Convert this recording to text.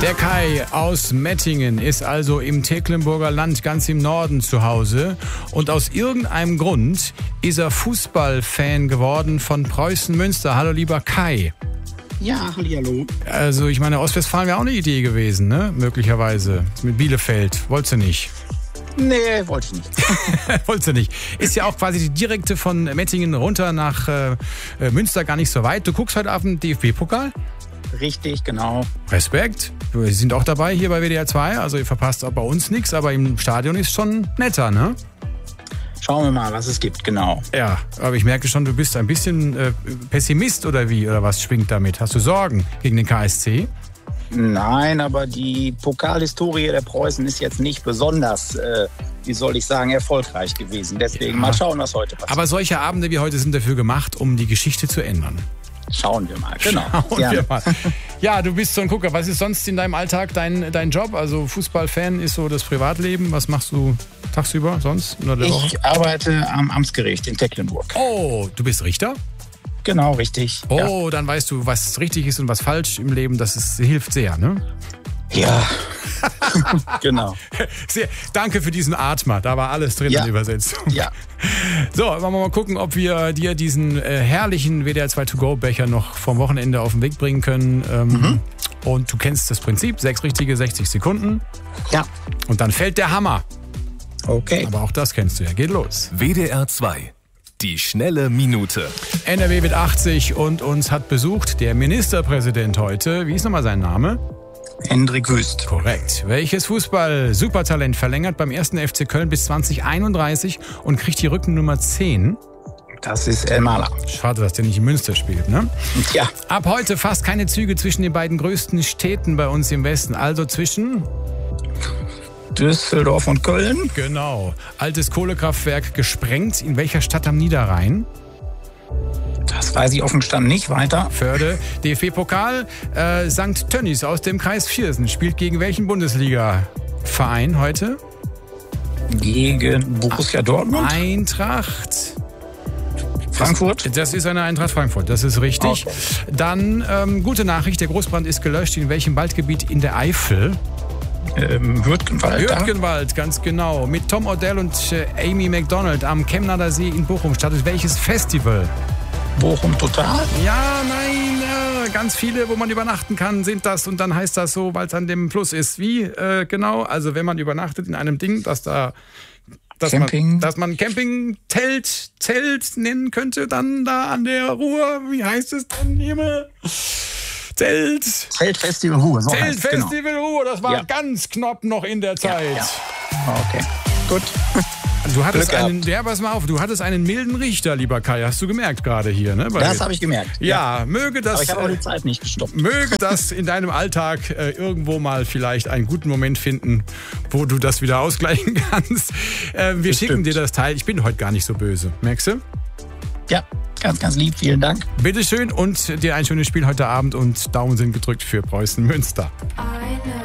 Der Kai aus Mettingen ist also im Tecklenburger Land, ganz im Norden zu Hause. Und aus irgendeinem Grund ist er Fußballfan geworden von Preußen Münster. Hallo, lieber Kai. Ja, hallihallo. Also ich meine, Ostwestfalen wäre auch eine Idee gewesen, ne? Möglicherweise. Mit Bielefeld. Wolltest du nicht? Nee, wollte ich nicht. Wolltest du nicht. Ist ja auch quasi die direkte von Mettingen runter nach Münster, gar nicht so weit. Du guckst heute auf den DFB-Pokal? Richtig, genau. Respekt. Wir sind auch dabei hier bei WDR 2. Also ihr verpasst auch bei uns nichts, aber im Stadion ist schon netter, ne? Schauen wir mal, was es gibt, genau. Ja, aber ich merke schon, du bist ein bisschen Pessimist oder wie? Oder was schwingt damit? Hast du Sorgen gegen den KSC? Nein, aber die Pokalhistorie der Preußen ist jetzt nicht besonders, wie soll ich sagen, erfolgreich gewesen. Deswegen mal schauen, was heute passiert. Aber solche Abende wie heute sind dafür gemacht, um die Geschichte zu ändern. Schauen wir mal, genau. Schauen wir mal. Ja, du bist so ein Gucker. Was ist sonst in deinem Alltag dein Job? Also Fußballfan ist so das Privatleben. Was machst du tagsüber sonst? Ich arbeite am Amtsgericht in Tecklenburg. Oh, du bist Richter? Genau, richtig. Oh, ja. Dann weißt du, was richtig ist und was falsch im Leben. Das hilft sehr, ne? Ja, genau. Sehr, danke für diesen Atmer. Da war alles drin in der Übersetzung. Ja. So, wollen wir mal gucken, ob wir dir diesen herrlichen WDR 2 To-Go-Becher noch vom Wochenende auf den Weg bringen können. Und du kennst das Prinzip. 6 richtige, 60 Sekunden. Ja. Und dann fällt der Hammer. Okay. Aber auch das kennst du ja. Geht los. WDR 2. Die schnelle Minute. NRW wird 80 und uns hat besucht der Ministerpräsident heute. Wie ist nochmal sein Name? Hendrik Wüst. Korrekt. Welches Fußball-Supertalent verlängert beim 1. FC Köln bis 2031 und kriegt die Rückennummer 10? Das ist Elmaler. Schade, dass der nicht in Münster spielt, ne? Ja. Ab heute fast keine Züge zwischen den beiden größten Städten bei uns im Westen. Also zwischen Düsseldorf und Köln. Genau. Altes Kohlekraftwerk gesprengt. In welcher Stadt am Niederrhein? Das weiß ich offen gestanden nicht. Weiter. Förde. DFB-Pokal. St. Tönnies aus dem Kreis Viersen spielt gegen welchen Bundesliga-Verein heute? Gegen Borussia Dortmund. Eintracht Frankfurt. Das ist eine Eintracht Frankfurt, das ist richtig. Okay. Dann, gute Nachricht, der Großbrand ist gelöscht. In welchem Waldgebiet in der Eifel? Hürtgenwald. Hürtgenwald, ganz genau. Mit Tom Odell und Amy McDonald am Chemnader See in Bochum startet welches Festival? Bochum Total? Ja, nein, ganz viele, wo man übernachten kann, sind das. Und dann heißt das so, weil es an dem Fluss ist. Wie genau? Also wenn man übernachtet in einem Ding, dass man Camping-Zelt nennen könnte, dann da an der Ruhr, wie heißt es denn hier? Zeltfestival Ruhr. So Zeltfestival Ruhr, das war ganz knapp noch in der Zeit. Ja. Okay, gut. Du hattest pass mal auf, du hattest einen milden Richter, lieber Kai, hast du gemerkt gerade hier, ne? Das habe ich gemerkt. Ja, möge das. Aber ich habe auch die Zeit nicht gestoppt. Möge das in deinem Alltag irgendwo mal vielleicht einen guten Moment finden, wo du das wieder ausgleichen kannst. Wir schicken dir das Teil. Ich bin heute gar nicht so böse. Merkst du? Ja, ganz, ganz lieb. Vielen Dank. Bitteschön und dir ein schönes Spiel heute Abend und Daumen sind gedrückt für Preußen Münster.